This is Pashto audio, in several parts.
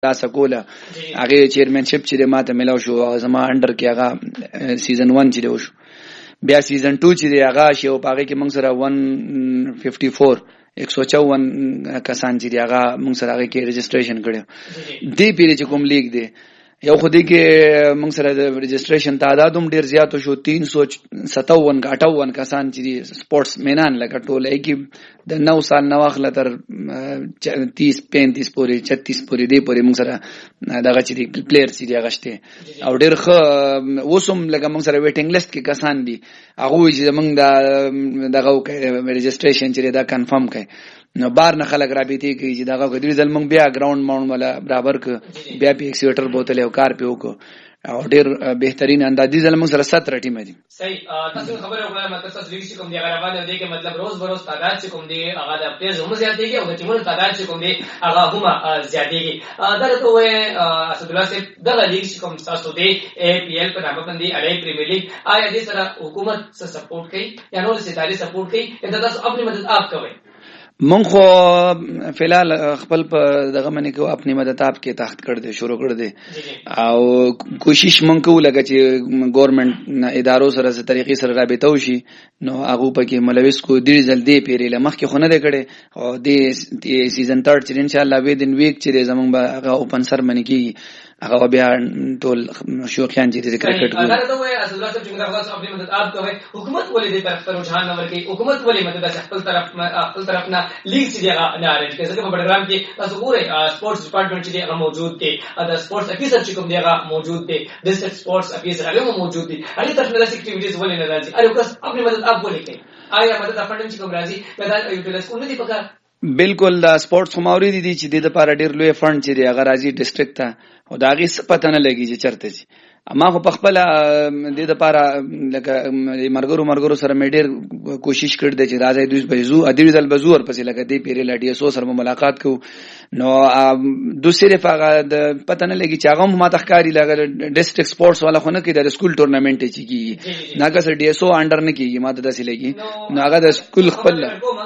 تاسو کوله هغه چیرمنشپ چې ماته ملاو شو زما انډر کې هغه سیزن 1 چې وشو بیا سیزن 2 چې هغه شو پاره کې موږ سره 154 154 کسان چې هغه موږ سره هغه کې رجسټریشن کړو دی پیری چې کوم لیګ دی یو خو دې کې موږ سره د رجسټریشن تعداد هم ډیر زیات شو 357 58 کسان چې سپورتس مینان لکه ټوله کې د 9 سال نو اخله تر 30 35 پورې 36 پورې دی پورې موږ سره دغه چې پلیئر چې هغه شته او ډیر ښه وسوم لکه موږ سره ویټینګ لیست کې کسان دي هغه چې موږ دغه رجسټریشن چې دا کنفرم کړي نو بار نه خلک رابطې کوي چې دغه کډی ځل موږ بیا ګراوند ماونټ ولا برابر ک بیا پی ایکسیویټر بوتل او کار په وکړو او ډیر بهترین اندازې ځل موږ سره 17 ټیم دي صحیح تاسو خبره وکړه مطلب تاسو لیګ کوم دی هغه باندې دی کې مطلب روز بروز تعداد چې کوم دی هغه د پلیز هم زیاتېږي او د ټیمونو تعداد چې کوم دی هغه هم زیاتېږي دا ته وې اسد الله صاحب دغه لیګ کوم تاسو دی ای پی ایل په نامه باندې الی پریمیر لیګ آیا دې سره حکومت سره سپورټ کوي یا نور ستاري سپورټ کوي دا تاسو خپل مدد آپ کوي من خو فلحال خپل په دغه منی کو خپل مدد آپ کې تحت کړ دې شروع کړ دې او کوشش من کو لګا چې ګورنمنت ادارو سره څه طریقې سره رابطه وشي نو هغه پکې ملوث کو ډیر جلدی پیری لمخ کې خونه ده کړي او دې سیزن 3 چې ان شاء الله وې دین ویک چې زمونږ به هغه اوپن سرمنی کې هغه بیا ټول شوقیان چې د کرکټ ګول دا وایي اسد الله صاحب چې موږ تاسو خپل مدد آپ کوي حکومت ولې دې طرف ته رجحان نه ورکړي حکومت ولې مدد خپل طرف نه لیګ چې هغه نه لري ځکه په بډګرام کې تاسو ګورئ سپورتس ډپارټمنټ چې هغه موجود دی دا سپورتس افیسر چې کوم دی هغه موجود دی ډسټرکټ سپورتس افیسر هغه موجود دی هغه طرف نه اکټیویټیز ولې نه راځي اړ اوس خپل مدد آپ ولې کوي آیا مدد فنډینګ چې کوم راځي دا یوټیلایز کول نه دی پکار بالکل دا سپورتس خماوري دي چې د لپاره ډیر لوی فند چې دی هغه راځي ډسټرکټ ته او دا غي پته نه لګي چې چرته شي اما خو خپل د لپاره لکه مرګرو سره مې ډیر کوشش کړ د چې راځي دوی بيزو ادي ځل بزور پسې لکه دی پیری لاډي سو سره ملاقات کو نو دوسری فغه د پته نه لګي چې هغه ما تخکاری لګل ډسټرکټ سپورتس والا خو نه کې د سکول ټورنمنت چې کیږي ناګه سر ډي اس او انډر نه کیږي ما ته داسې لګي نو هغه د سکول خپل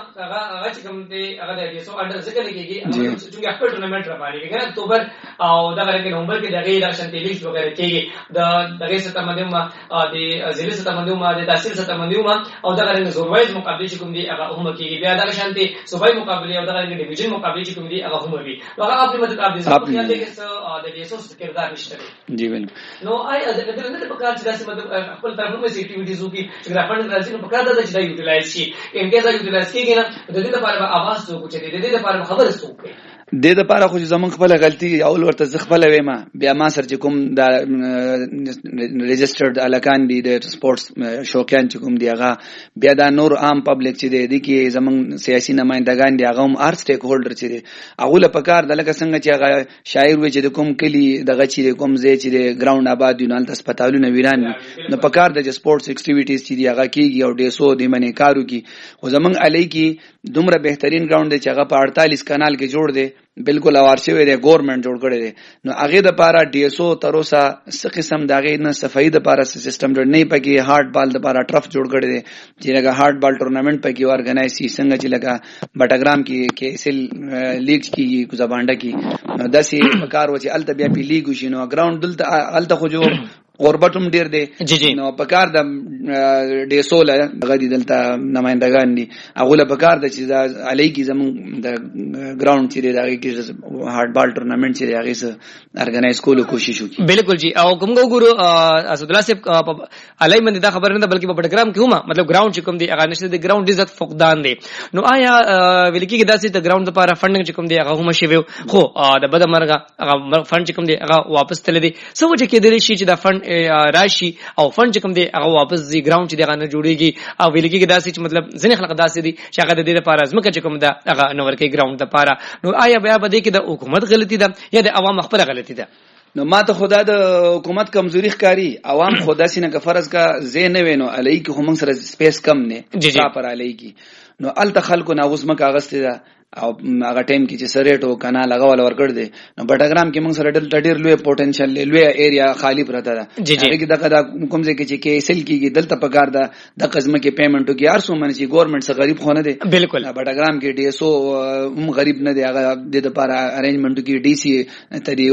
هغه چې کوم دی هغه د ډي اس او انډر ځکه لګيږي هغه چې خپل ټورنمنت را باندې کنه اکتوبر او دغه کې نومبر کې دغه الیکشن ټیلیکس وغیرہ کېږي دغه سره باندې ما د ضلع سره باندې ما د تحصیل سره باندې ما او دغه رنګ زوروایز مقابله چې کوم دی هغه هم کېږي بیا دغه شانتي صوبایي مقابله او دغه رنګ ډیویژن مقابله چې کوم دی هغه هم وي هغه خپل مدد آپ دې څه خیال دی چې د ډي اس او کردار نشته جی بالکل نو آی د دې نه په کار چې داسې مطلب خپل طرف نو اکټیویټیز وکړي چې ګرافند راځي نو په کار د چې دا یوټیلایز شي ان کې دا یوټیلایز کېږي نه د دې لپاره आवाज څوک چې د دې لپاره خبره څوک د دې لپاره خو زمون خپل غلطي اول ورته ځخپل وېما بیا ما سر چې کوم دا ريجسترډ الکان دي د سپورتس شوقیان چې کوم دی هغه بیا دا نور عام پبلک چې دی کې زمون سیاسي نمائندگان دي هغه هم ار سټیک هولډر چې دی هغه له پکار د لکه څنګه چې هغه شاعر وي چې کوم کلی دغه چې کوم ځای چې ګراوند آباد دي نال هسپتالونه ویران نو پکار د سپورتس اکټیویټیز چې دی هغه کیږي او ډیسو دی منی کارو کی خو زمون علی کی دومره بهترین ګراوند دی چې هغه په 48 کانال کې جوړ دی بالکل اوار شوی دی ګورنمنت جوړ کړی دی نو هغه د پاره ډي اس او تروسا څه قسم دغه نه صفائی د پاره سیستم جوړ نه پکې هارد بال د پاره ټرف جوړ کړی دی چې لکه هارد بال ټورنمنت پکې اورګنایز شي څنګه چې لکه بټګرام کې ایس ال لیګ کې کوزبانډه کې داسې کار و چې الته بیا پی لیګ وشینو ګراوند دلته الته خو جو غربتم ډیر دی نو پکار د ډي اس او لغه دي دلته نمائندگان دي هغه له پکار د چې د علی کی زمون د ګراوند چې دغه کې هارد بال ټورنمنت چې هغه سره ارګنایز کولو کوشش وکړي بالکل جی او کوم ګورو اسد الله صاحب علی من دا خبر نه بلکې په پټګرام کې هم مطلب ګراوند چې کوم دی هغه نشته د ګراوند عزت فقدان دی نو آیا ولیکي کې داسې د ګراوند لپاره فنډینګ چې کوم دی هغه هم شوی خو د بد مرغه هغه فند چې کوم دی هغه واپس تل دی سو چې کېدلی شي چې دا فند راشي او فند کوم دی هغه واپس دی ګراوند چې دغه نه جوړیږي او ویل کېږي داسې چې مطلب ځینې خلک داسې دي چې هغه د دې لپاره ځمکه چې کوم ده هغه نو ورکې ګراوند لپاره نو آیا بیا به دې کې د حکومت غلطي ده یا د عوام خپل غلطي ده نو ما ته خدا د حکومت کمزوري ښکاری عوام خدا سینه که فرض کا زین وینو علی کی هم سره سپیس کم نه پراپر علی کی نو ال تخلق ناغوس مکه اغسته ده او هغه ټیم کې چې سریټ او کانال هغه ورکړ دي نو بټګرام کې موږ سره ډېر لوی پوتنشل لوی ایریا خالی پراته ده هغه دغه کوم ځای کې چې کیسل کېږي دلته پکار ده د قسمه کې پیمنټو کې هر څو منځي ګورنمنت څخه غریب خونه دي بالکل بټګرام کې ډي اس او هم غریب نه دی هغه د لپاره ارینجمنټ کې ډي سي ته دی